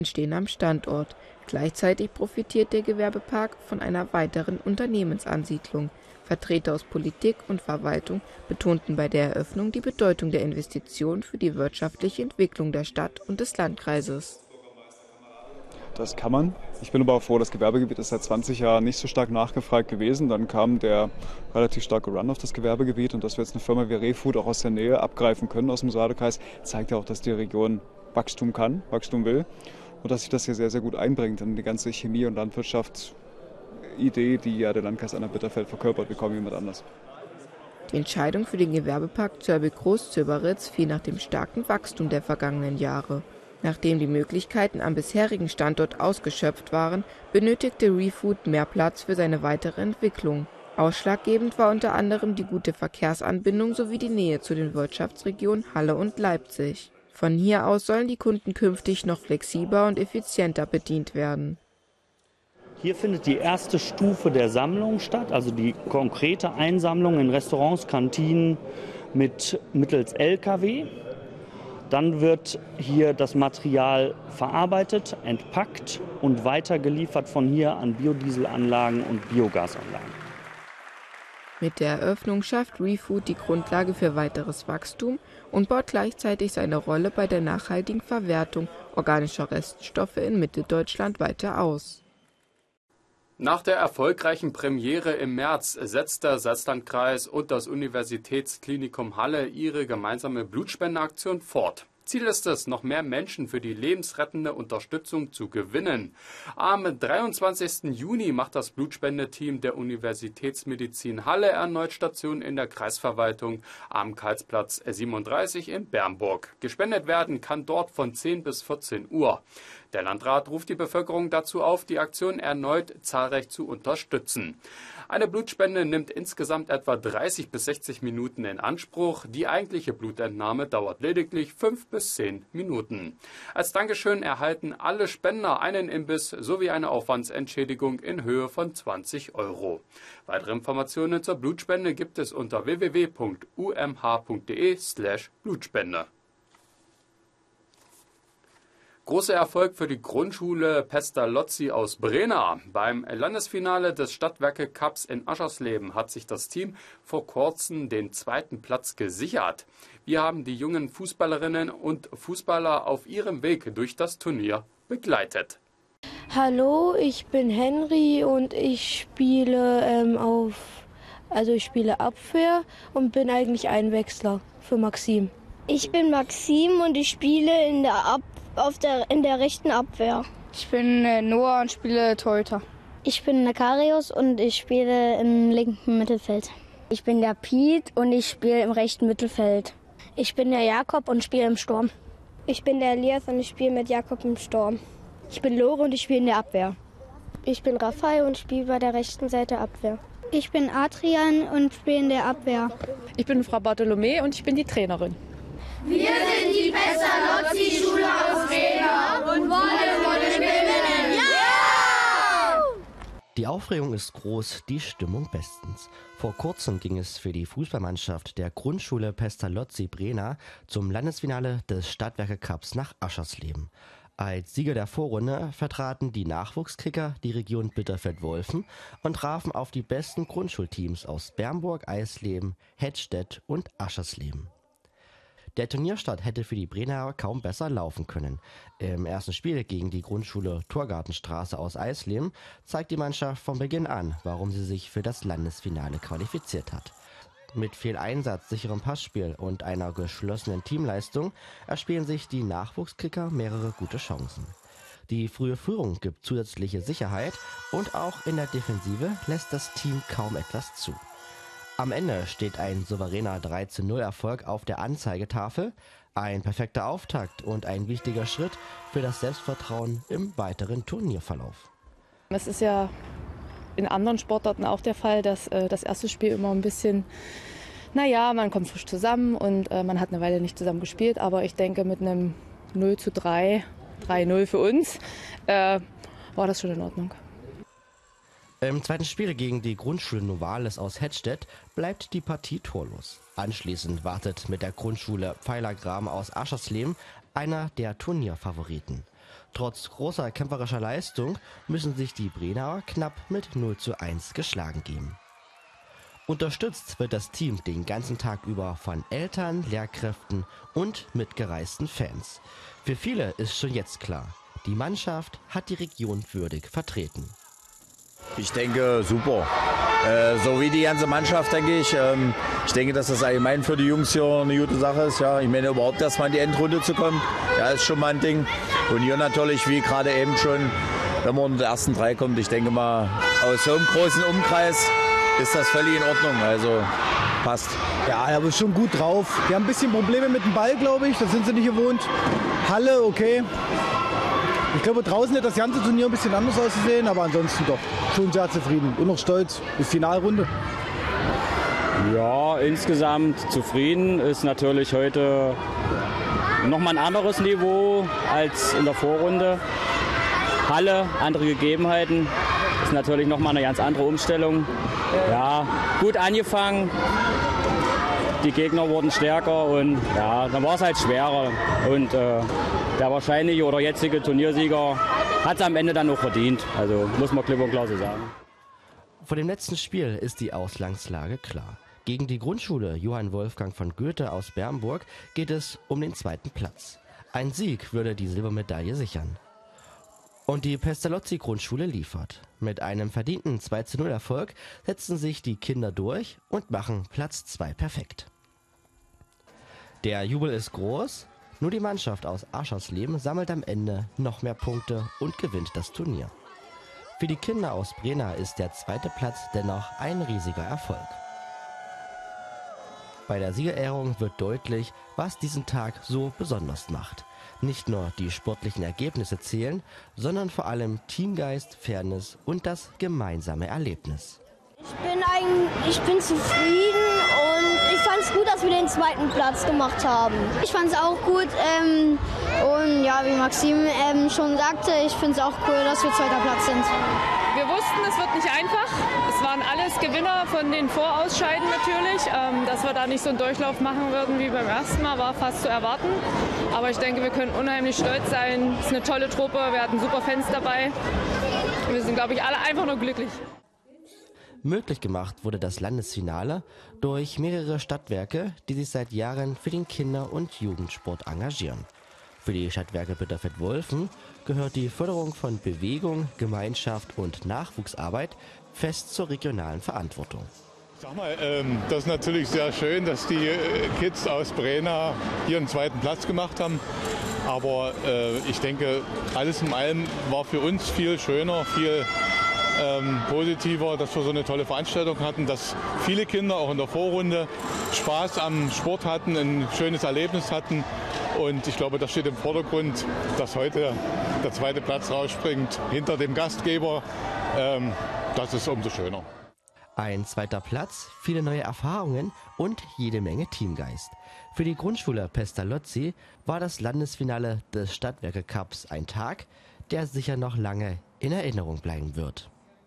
stehen am Standort. Gleichzeitig profitiert der Gewerbepark von einer weiteren Unternehmensansiedlung. Vertreter aus Politik und Verwaltung betonten bei der Eröffnung die Bedeutung der Investition für die wirtschaftliche Entwicklung der Stadt und des Landkreises. Das kann man. Ich bin aber auch froh, das Gewerbegebiet ist seit 20 Jahren nicht so stark nachgefragt gewesen. Dann kam der relativ starke Run auf das Gewerbegebiet und dass wir jetzt eine Firma wie Refood auch aus der Nähe abgreifen können aus dem Saale-Kreis, zeigt ja auch, dass die Region Wachstum kann, Wachstum will und dass sich das hier sehr, sehr gut einbringt in die ganze Chemie- und Landwirtschaftsidee, die ja der Landkreis Anhalt-Bitterfeld verkörpert, wie kaum jemand anders. Die Entscheidung für den Gewerbepark Zörbe-Groß-Zöberitz fiel nach dem starken Wachstum der vergangenen Jahre. Nachdem die Möglichkeiten am bisherigen Standort ausgeschöpft waren, benötigte Refood mehr Platz für seine weitere Entwicklung. Ausschlaggebend war unter anderem die gute Verkehrsanbindung sowie die Nähe zu den Wirtschaftsregionen Halle und Leipzig. Von hier aus sollen die Kunden künftig noch flexibler und effizienter bedient werden. Hier findet die erste Stufe der Sammlung statt, also die konkrete Einsammlung in Restaurants, Kantinen mittels LKW. Dann wird hier das Material verarbeitet, entpackt und weitergeliefert von hier an Biodieselanlagen und Biogasanlagen. Mit der Eröffnung schafft Refood die Grundlage für weiteres Wachstum und baut gleichzeitig seine Rolle bei der nachhaltigen Verwertung organischer Reststoffe in Mitteldeutschland weiter aus. Nach der erfolgreichen Premiere im März setzt der Salzlandkreis und das Universitätsklinikum Halle ihre gemeinsame Blutspendeaktion fort. Ziel ist es, noch mehr Menschen für die lebensrettende Unterstützung zu gewinnen. Am 23. Juni macht das Blutspendeteam der Universitätsmedizin Halle erneut Station in der Kreisverwaltung am Karlsplatz 37 in Bernburg. Gespendet werden kann dort von 10 bis 14 Uhr. Der Landrat ruft die Bevölkerung dazu auf, die Aktion erneut zahlreich zu unterstützen. Eine Blutspende nimmt insgesamt etwa 30 bis 60 Minuten in Anspruch. Die eigentliche Blutentnahme dauert lediglich 5 bis 10 Minuten. Als Dankeschön erhalten alle Spender einen Imbiss sowie eine Aufwandsentschädigung in Höhe von 20 €. Weitere Informationen zur Blutspende gibt es unter www.umh.de/Blutspende. Großer Erfolg für die Grundschule Pestalozzi aus Brena. Beim Landesfinale des Stadtwerke-Cups in Aschersleben hat sich das Team vor kurzem den 2. Platz gesichert. Wir haben die jungen Fußballerinnen und Fußballer auf ihrem Weg durch das Turnier begleitet. Hallo, ich bin Henry und ich spiele ich spiele Abwehr und bin eigentlich Einwechsler für Maxim. Ich bin Maxim und ich spiele in der rechten Abwehr. Ich bin Noah und spiele Torhüter. Ich bin Nakarius und ich spiele im linken Mittelfeld. Ich bin der Piet und ich spiele im rechten Mittelfeld. Ich bin der Jakob und spiele im Sturm. Ich bin der Elias und ich spiele mit Jakob im Sturm. Ich bin Lore und ich spiele in der Abwehr. Ich bin Raphael und spiele bei der rechten Seite Abwehr. Ich bin Adrian und spiele in der Abwehr. Ich bin Frau Bartholomä und ich bin die Trainerin. Wir sind die Pestalozzi-Schule aus Brena und wollen gewinnen. Ja! Die Aufregung ist groß, die Stimmung bestens. Vor kurzem ging es für die Fußballmannschaft der Grundschule Pestalozzi Brena zum Landesfinale des Stadtwerke-Cups nach Aschersleben. Als Sieger der Vorrunde vertraten die Nachwuchskicker die Region Bitterfeld-Wolfen und trafen auf die besten Grundschulteams aus Bernburg, Eisleben, Hettstedt und Aschersleben. Der Turnierstart hätte für die Brener kaum besser laufen können. Im ersten Spiel gegen die Grundschule Torgartenstraße aus Eisleben zeigt die Mannschaft von Beginn an, warum sie sich für das Landesfinale qualifiziert hat. Mit viel Einsatz, sicherem Passspiel und einer geschlossenen Teamleistung erspielen sich die Nachwuchskicker mehrere gute Chancen. Die frühe Führung gibt zusätzliche Sicherheit und auch in der Defensive lässt das Team kaum etwas zu. Am Ende steht ein souveräner 3:0-Erfolg auf der Anzeigetafel, ein perfekter Auftakt und ein wichtiger Schritt für das Selbstvertrauen im weiteren Turnierverlauf. Es ist ja in anderen Sportarten auch der Fall, dass das erste Spiel immer ein bisschen, man kommt frisch zusammen und man hat eine Weile nicht zusammen gespielt, aber ich denke mit einem 0:3, 3:0 für uns, war das schon in Ordnung. Im zweiten Spiel gegen die Grundschule Novales aus Hettstedt bleibt die Partie torlos. Anschließend wartet mit der Grundschule Pfeilergraben aus Aschersleben einer der Turnierfavoriten. Trotz großer kämpferischer Leistung müssen sich die Brenauer knapp mit 0:1 geschlagen geben. Unterstützt wird das Team den ganzen Tag über von Eltern, Lehrkräften und mitgereisten Fans. Für viele ist schon jetzt klar, die Mannschaft hat die Region würdig vertreten. Ich denke, super. So wie die ganze Mannschaft, denke ich. Ich denke, dass das allgemein für die Jungs hier eine gute Sache ist. Ja. Ich meine, überhaupt erst mal in die Endrunde zu kommen, ja, ist schon mal ein Ding. Und hier natürlich, wie gerade eben schon, wenn man unter die ersten 3 kommt, ich denke mal, aus so einem großen Umkreis ist das völlig in Ordnung. Also passt. Ja, er ist schon gut drauf. Die haben ein bisschen Probleme mit dem Ball, glaube ich. Das sind sie nicht gewohnt. Halle, okay. Ich glaube, draußen hat das ganze Turnier ein bisschen anders ausgesehen, aber ansonsten doch schon sehr zufrieden und noch stolz. Die Finalrunde. Ja, insgesamt zufrieden. Ist natürlich heute nochmal ein anderes Niveau als in der Vorrunde. Halle, andere Gegebenheiten. Ist natürlich nochmal eine ganz andere Umstellung. Ja, gut angefangen. Die Gegner wurden stärker und ja, dann war es halt schwerer. Und der wahrscheinliche oder jetzige Turniersieger hat es am Ende dann noch verdient. Also muss man klipp und klar so sagen. Vor dem letzten Spiel ist die Ausgangslage klar. Gegen die Grundschule Johann Wolfgang von Goethe aus Bernburg geht es um den 2. Platz. Ein Sieg würde die Silbermedaille sichern. Und die Pestalozzi-Grundschule liefert. Mit einem verdienten 2:0-Erfolg setzen sich die Kinder durch und machen Platz 2 perfekt. Der Jubel ist groß, nur die Mannschaft aus Aschersleben sammelt am Ende noch mehr Punkte und gewinnt das Turnier. Für die Kinder aus Brena ist der 2. Platz dennoch ein riesiger Erfolg. Bei der Siegerehrung wird deutlich, was diesen Tag so besonders macht. Nicht nur die sportlichen Ergebnisse zählen, sondern vor allem Teamgeist, Fairness und das gemeinsame Erlebnis. Ich bin zufrieden und ich fand es gut, dass wir den 2. Platz gemacht haben. Ich fand es auch gut und ja, wie Maxim schon sagte, ich finde es auch cool, dass wir 2. Platz sind. Wir wussten, es wird nicht einfach. Es waren alles Gewinner von den Vorausscheiden natürlich. Dass wir da nicht so einen Durchlauf machen würden wie beim ersten Mal, war fast zu erwarten. Aber ich denke, wir können unheimlich stolz sein. Es ist eine tolle Truppe, wir hatten super Fans dabei. Wir sind, glaube ich, alle einfach nur glücklich. Möglich gemacht wurde das Landesfinale durch mehrere Stadtwerke, die sich seit Jahren für den Kinder- und Jugendsport engagieren. Für die Stadtwerke Bitterfeld-Wolfen gehört die Förderung von Bewegung, Gemeinschaft und Nachwuchsarbeit fest zur regionalen Verantwortung. Sag mal, das ist natürlich sehr schön, dass die Kids aus Brena hier einen 2. Platz gemacht haben. Aber ich denke, alles in allem war für uns viel schöner, viel positiver, dass wir so eine tolle Veranstaltung hatten, dass viele Kinder auch in der Vorrunde Spaß am Sport hatten, ein schönes Erlebnis hatten. Und ich glaube, das steht im Vordergrund, dass heute der 2. Platz rausspringt hinter dem Gastgeber. Das ist umso schöner. Ein 2. Platz, viele neue Erfahrungen und jede Menge Teamgeist. Für die Grundschule Pestalozzi war das Landesfinale des Stadtwerke-Cups ein Tag, der sicher noch lange in Erinnerung bleiben wird.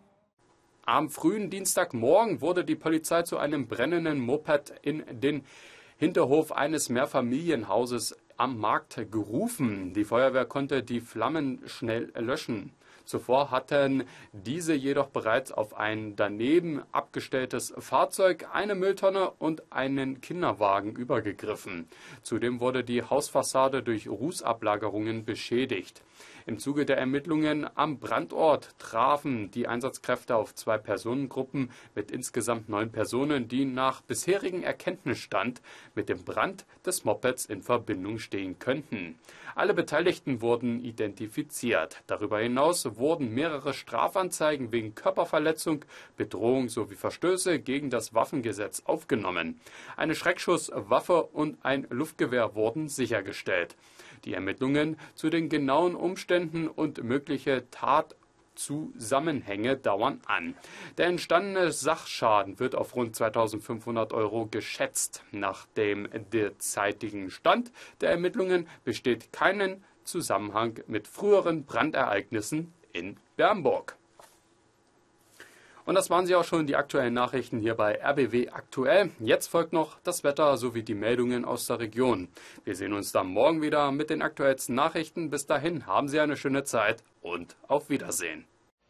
Am frühen Dienstagmorgen wurde die Polizei zu einem brennenden Moped in den Hinterhof eines Mehrfamilienhauses am Markt gerufen. Die Feuerwehr konnte die Flammen schnell löschen. Zuvor hatten diese jedoch bereits auf ein daneben abgestelltes Fahrzeug, eine Mülltonne und einen Kinderwagen übergegriffen. Zudem wurde die Hausfassade durch Rußablagerungen beschädigt. Im Zuge der Ermittlungen am Brandort trafen die Einsatzkräfte auf 2 Personengruppen mit insgesamt 9 Personen, die nach bisherigem Erkenntnisstand mit dem Brand des Mopeds in Verbindung stehen könnten. Alle Beteiligten wurden identifiziert. Darüber hinaus wurden mehrere Strafanzeigen wegen Körperverletzung, Bedrohung sowie Verstöße gegen das Waffengesetz aufgenommen. Eine Schreckschusswaffe und ein Luftgewehr wurden sichergestellt. Die Ermittlungen zu den genauen Umständen und mögliche Tatzusammenhänge dauern an. Der entstandene Sachschaden wird auf rund 2.500 € geschätzt. Nach dem derzeitigen Stand der Ermittlungen besteht keinen Zusammenhang mit früheren Brandereignissen in Bernburg. Und das waren sie auch schon, die aktuellen Nachrichten hier bei RBW Aktuell. Jetzt folgt noch das Wetter sowie die Meldungen aus der Region. Wir sehen uns dann morgen wieder mit den aktuellsten Nachrichten. Bis dahin haben Sie eine schöne Zeit und auf Wiedersehen.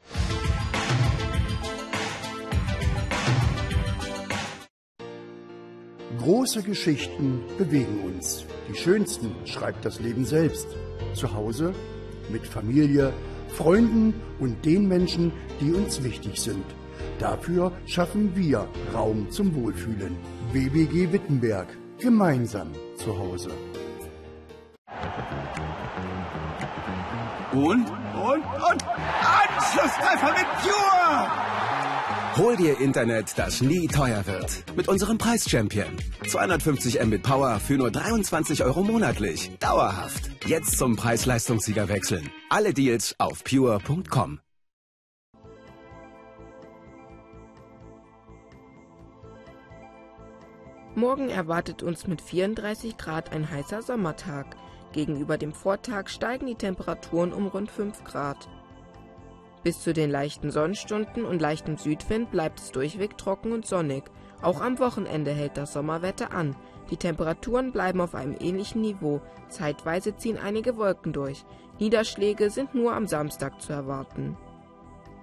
Große Geschichten bewegen uns. Die schönsten schreibt das Leben selbst. Zu Hause, mit Familie, Freunden und den Menschen, die uns wichtig sind. Dafür schaffen wir Raum zum Wohlfühlen. WBG Wittenberg. Gemeinsam zu Hause. Und Anschlusstreffer mit Pure! Hol dir Internet, das nie teuer wird. Mit unserem Preis-Champion. 250 Mbit Power für nur 23 € monatlich. Dauerhaft. Jetzt zum Preis-Leistungssieger wechseln. Alle Deals auf pure.com. Morgen erwartet uns mit 34 Grad ein heißer Sommertag. Gegenüber dem Vortag steigen die Temperaturen um rund 5 Grad. Bis zu den leichten Sonnenstunden und leichtem Südwind bleibt es durchweg trocken und sonnig. Auch am Wochenende hält das Sommerwetter an. Die Temperaturen bleiben auf einem ähnlichen Niveau. Zeitweise ziehen einige Wolken durch. Niederschläge sind nur am Samstag zu erwarten.